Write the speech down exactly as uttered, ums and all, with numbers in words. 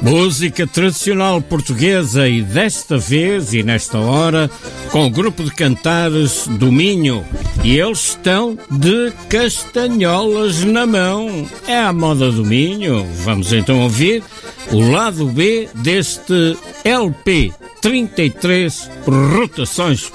Música tradicional portuguesa e desta vez e nesta hora com o grupo de cantares do Minho, e eles estão de castanholas na mão. É a moda do Minho. Vamos então ouvir o lado B deste L P trinta e três rotações